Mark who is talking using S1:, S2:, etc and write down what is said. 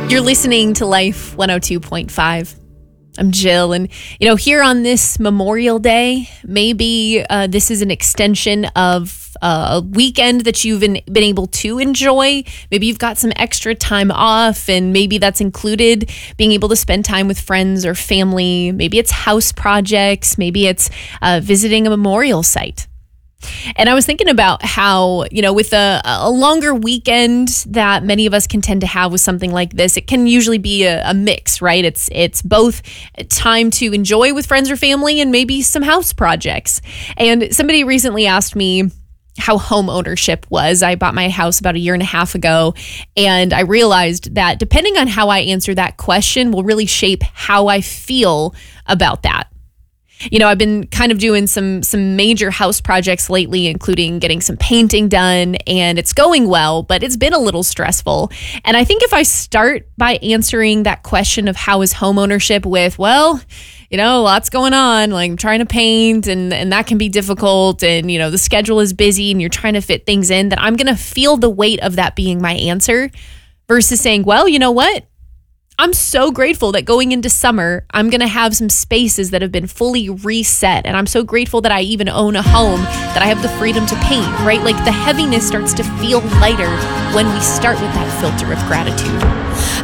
S1: You're listening to Life 102.5. I'm Jill, and here on this Memorial Day, maybe this is an extension of a weekend that you've been able to enjoy. Maybe you've got some extra time off, and maybe that's included being able to spend time with friends or family. Maybe it's house projects. Maybe it's visiting a memorial site. And I was thinking about how, with a longer weekend that many of us can tend to have with something like this, it can usually be a mix, right? It's both time to enjoy with friends or family and maybe some house projects. And somebody recently asked me how home ownership was. I bought my house about 1.5 years ago, and I realized that depending on how I answer that question will really shape how I feel about that. I've been kind of doing some major house projects lately, including getting some painting done, and it's going well, but it's been a little stressful. And I think if I start by answering that question of how is homeownership with, lots going on, like I'm trying to paint and that can be difficult, and the schedule is busy and you're trying to fit things in, that I'm going to feel the weight of that being my answer versus saying, well, you know what? I'm so grateful that going into summer, I'm going to have some spaces that have been fully reset. And I'm so grateful that I even own a home, that I have the freedom to paint, right? Like the heaviness starts to feel lighter when we start with that filter of gratitude.